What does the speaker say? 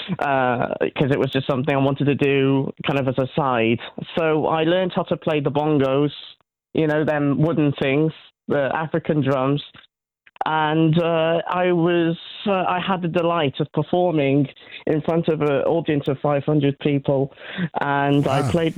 because it was just something I wanted to do kind of as a side. So I learned how to play the bongos, them wooden things, the African drums. And I had the delight of performing in front of an audience of 500 people, and I played